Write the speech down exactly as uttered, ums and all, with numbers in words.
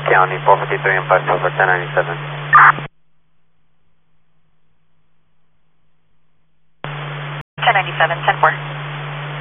County, four fifty-three and five over ten ninety-seven. ten ninety-seven, ten four.